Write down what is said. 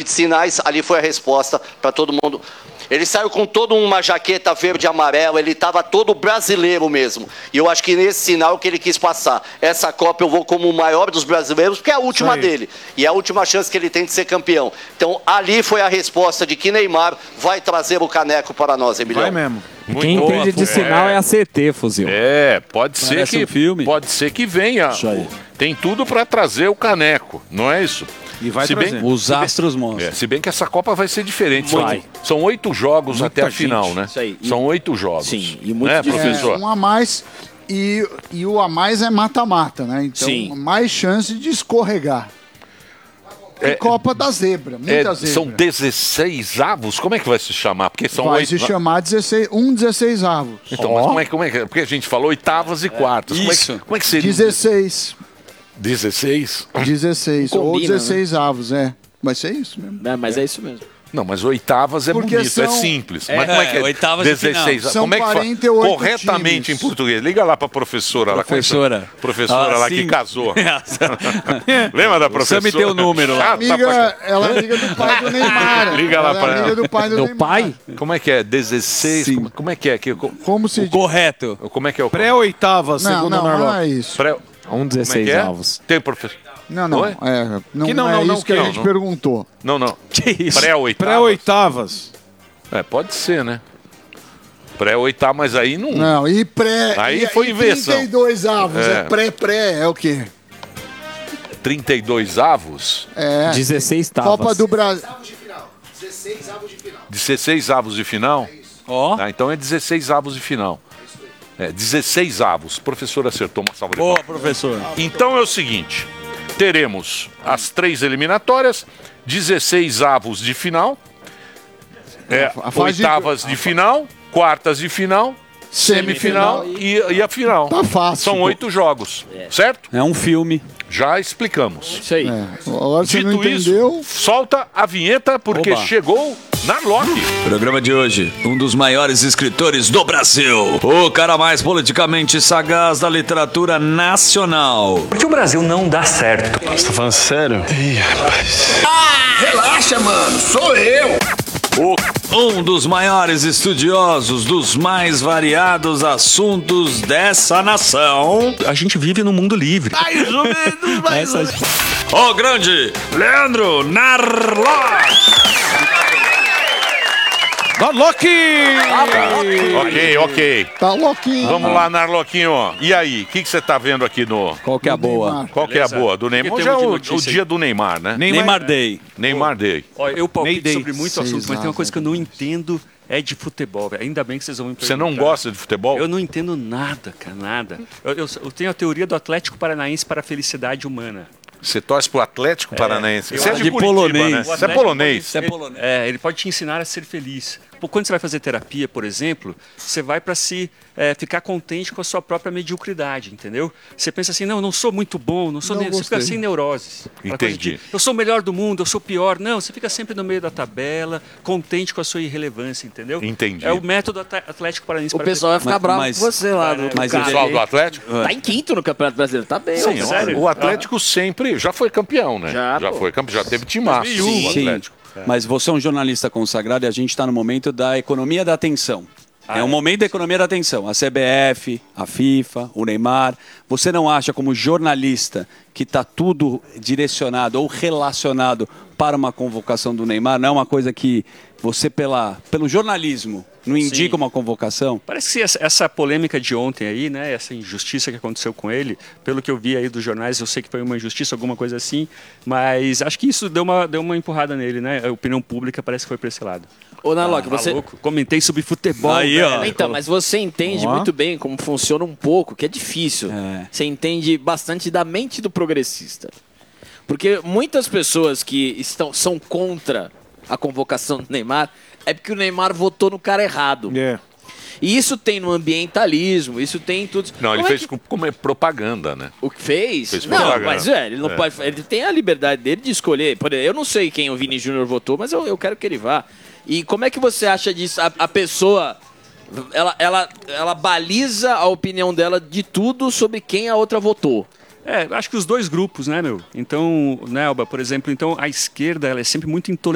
de sinais, ali foi a resposta para todo mundo. Ele saiu com toda uma jaqueta verde e amarela, ele estava todo brasileiro mesmo. E eu acho que nesse sinal que ele quis passar. Essa Copa eu vou como o maior dos brasileiros, porque é a última dele. E é a última chance que ele tem de ser campeão. Então, ali foi a resposta de que Neymar vai trazer o caneco para nós, Emiliano. Vai mesmo. Quem entende de sinal é a CT, Fuzil. Pode ser Parece que um filme. pode ser que venha. Tem tudo para trazer o caneco, não é isso? E vai trazer. Os astros mostram. Se bem que essa Copa vai ser diferente. Vai. São 8 jogos Muita até a gente. final, né? Isso aí. São 8 jogos. Sim, e muito né, difícil. professor? Um a mais e o a mais é mata-mata, né? Então, Sim. mais chance de escorregar. E Copa da Zebra, muita zebra. São 16 avos? Como é que vai se chamar? Porque são Vai 8. se chamar 16 avos. Então, mas como é que. Porque a gente falou oitavas e quartas. Isso. Como é que seria? 16. 16? 16. Ou Combina, 16 avos, Vai ser isso mesmo. Mas é isso mesmo. Não, mas oitavas é Porque bonito, é são- simples. Mas como é que é? oitavas de 16 São como é que fala? 48 Corretamente times. em português. Liga lá pra professora. Professora. Lá, professora lá que sim. casou. Lembra da professora? Você me deu o número lá. Ela é amiga do pai do Neymar. Liga lá Ela pra é amiga ela. do pai do Do Neymar. pai? Como é que é? 16? Sim. Como é que é? Como se diz? Correto. Como é que é o Pré-oitava, Não, segundo o não Narlock. é isso. Pré... Um Como é 16 que é? avos. Tem professor. Não, Oi? não Que não, é não, não, isso que que a não, gente não. perguntou. Não. Que isso? Pré-oitavas. Pré-oitavas. Pode ser, né? Pré-oitava, mas aí não... Não, e pré... Aí e, foi e invenção. 32 avos, É. pré-pré, é o quê? 32 avos? 16 tavas. Copa do Brasil. 16 avos de final? Ó. Ah, então é 16 avos de final. 16 avos. O professor acertou, uma salva de Boa, palmas. professor. Então é o seguinte, teremos as 3 eliminatórias, 16 avos de final, A fase oitavas de final, quartas de final, semifinal e a final. Tá fácil. São 8 jogos, certo? É um filme. Já explicamos. Isso aí. Agora você não Dito entendeu. isso, solta a vinheta porque Oba. chegou Narlock. Programa de hoje, um dos maiores escritores do Brasil. O cara mais politicamente sagaz da literatura nacional. Por que o Brasil não dá certo? Você tá falando sério? Ih, rapaz. Relaxa, mano, sou eu. Um dos maiores estudiosos dos mais variados assuntos dessa nação. A gente vive num mundo livre. Mais ou menos, mais ou menos. O grande Leandro Narlock. Narlock! Ok. Tá louquinho. Vamos lá, Narloquinho. E aí, o que você tá vendo aqui no... Qual que é a boa? Neymar. Qual que é a boa? Do Neymar? Hoje é o dia do Neymar, né? Neymar Day. Neymar Day. Olha, eu palpito Mayday. sobre muito assunto, mas tem uma coisa que eu não entendo, é de futebol. Velho. Ainda bem que vocês vão me perguntar. Você não gosta de futebol? Eu não entendo nada, cara, nada. Eu tenho a teoria do Atlético Paranaense para a felicidade humana. Você torce pro Atlético Paranaense. eu Você é acho de de Curitiba, polonês. né? O Você é Atlético polonês. Ele pode te ensinar a ser feliz. Pô, quando você vai fazer terapia, por exemplo, você vai para ficar contente com a sua própria mediocridade, entendeu? Você pensa assim, não, eu não sou muito bom, não sou Não você fica gostei. sem neuroses. Aquela coisa Entendi. de, eu sou o melhor do mundo, eu sou o pior. Não, você fica sempre no meio da tabela, contente com a sua irrelevância, entendeu? Entendi. É o método Atlético Paranaense. O pessoal vai ficar Mas- bravo mas- com você lá. Do mas cara. Pessoal do Atlético? Tá em quinto no Campeonato Brasileiro, tá bem. Sim, ó. sério? o Atlético sempre já foi campeão, né? Já, pô. foi campeão, já teve timaço. 2001. O Sim, Atlético. mas você é um jornalista consagrado e a gente está no momento da economia da atenção. É um momento da economia da atenção. A CBF, a FIFA, o Neymar. Você não acha, como jornalista, que está tudo direcionado ou relacionado para uma convocação do Neymar? Não é uma coisa que você, pelo jornalismo, não indica uma convocação? Parece que essa polêmica de ontem aí, né, essa injustiça que aconteceu com ele, pelo que eu vi aí dos jornais, eu sei que foi uma injustiça, alguma coisa assim, mas acho que isso deu uma empurrada nele, né? A opinião pública parece que foi para esse lado. Ô, Narlock, você... Maluco, comentei sobre futebol. Aí, ó. Então, mas você entende muito bem como funciona um pouco, que é difícil. Você entende bastante da mente do progressista. Porque muitas pessoas que são contra a convocação do Neymar é porque o Neymar votou no cara errado. E isso tem no ambientalismo, isso tem em tudo. Não, ele Como é fez como é propaganda, né? O que fez? Fez Não, propaganda. mas ele não pode. Ele tem a liberdade dele de escolher. Por exemplo, eu não sei quem o Vini Júnior votou, mas eu quero que ele vá. E como é que você acha disso? A pessoa. Ela baliza a opinião dela de tudo sobre quem a outra votou. Acho que os dois grupos, né, meu? Então, Nelba, por exemplo, então a esquerda ela é sempre muito intolerante.